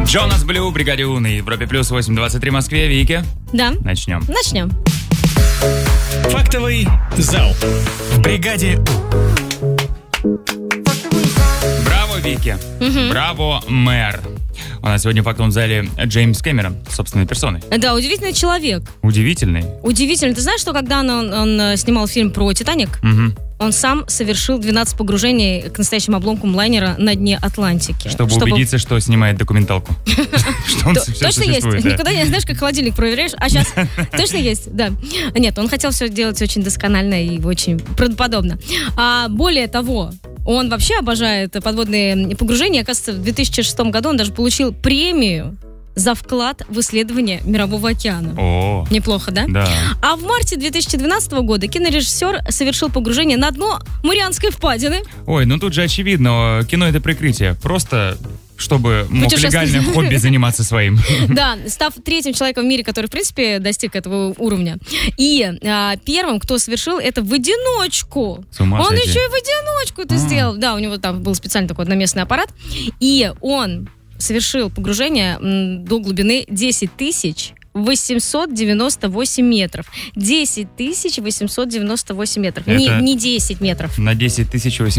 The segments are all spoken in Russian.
Джонас Блю, Бригаде У на Европе Плюс, 8:23 в Москве. Вики? Да. Начнем. Фактовый зал в Бригаде У. Браво, Вики. Браво, мэр. У нас сегодня в фактовом зале Джеймс Кэмерон собственной персоной. Да, удивительный человек. Удивительный. Удивительный. Ты знаешь, что когда он снимал фильм про «Титаник», он сам совершил 12 погружений к настоящему обломкам лайнера на дне Атлантики. Чтобы убедиться, что снимает документалку. Что он точно есть. Никуда не знаешь, как холодильник проверяешь, а сейчас точно есть, да. Нет, он хотел все делать очень досконально и очень правдоподобно. Более того, он вообще обожает подводные погружения. Оказывается, в 2006 году он даже получил премию за вклад в исследование Мирового океана. О, неплохо, да? Да. А в марте 2012 года кинорежиссер совершил погружение на дно Марианской впадины. Ой, ну тут же очевидно, кино — это прикрытие. Просто чтобы мог легальным хобби заниматься своим. Да, став третьим человеком в мире, который, в принципе, достиг этого уровня. И первым, кто совершил это в одиночку. Он еще и в одиночку это сделал. Да, у него там был специальный такой одноместный аппарат. И он совершил погружение до глубины 10 898 метров. 10 898 метров. Не 10 метров. На 10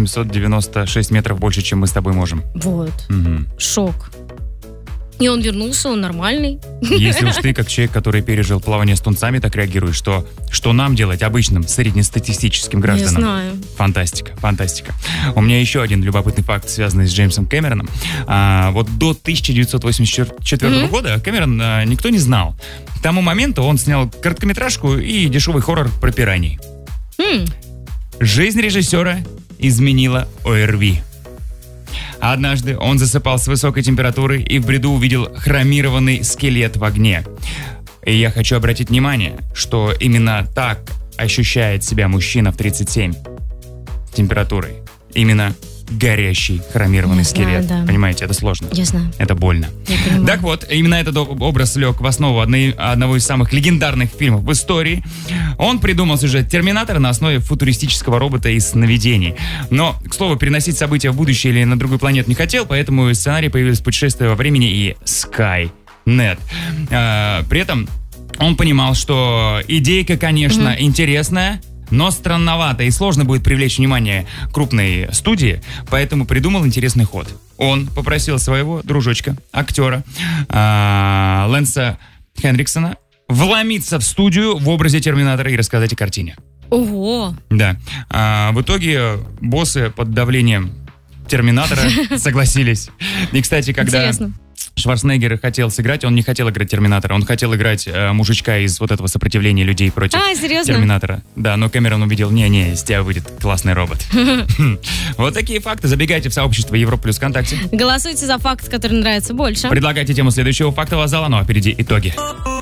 896 метров больше, чем мы с тобой можем. Вот. Шок. И он вернулся, он нормальный. Если уж ты, как человек, который пережил плавание с тунцами, так реагируешь, что нам делать, обычным, среднестатистическим гражданам? Не знаю. Фантастика, фантастика. У меня еще один любопытный факт, связанный с Джеймсом Кэмероном. Вот до 1984 года Кэмерон никто не знал. К тому моменту он снял короткометражку и дешевый хоррор про пираний. Жизнь режиссера изменила ОРВИ. Однажды он засыпал с высокой температурой и в бреду увидел хромированный скелет в огне. И я хочу обратить внимание, что именно так ощущает себя мужчина в 37 температурой. Именно горящий хромированный скелет. Да. Понимаете, это сложно. Я знаю. Это больно. Так вот, именно этот образ лег в основу одного из самых легендарных фильмов в истории. Он придумал сюжет «Терминатора» на основе футуристического робота из сновидений. Но, к слову, переносить события в будущее или на другую планету не хотел, поэтому из сценария появились «Путешествие во времени» и «Skynet». При этом он понимал, что идейка, конечно, интересная, но странновато и сложно будет привлечь внимание крупной студии, поэтому придумал интересный ход. Он попросил своего дружочка, актера Лэнса Хенриксона вломиться в студию в образе Терминатора и рассказать о картине. Ого! Да. В итоге боссы под давлением Терминатора согласились. И, кстати, когда Интересно. Шварценеггер хотел сыграть, он не хотел играть Терминатора, он хотел играть мужичка из вот этого сопротивления людей против Терминатора. Да, но Кэмерон увидел, не, из тебя выйдет классный робот. Вот такие факты. Забегайте в сообщество Европа Плюс ВКонтакте. Голосуйте за факт, который нравится больше. Предлагайте тему следующего фактового зала, ну а впереди итоги.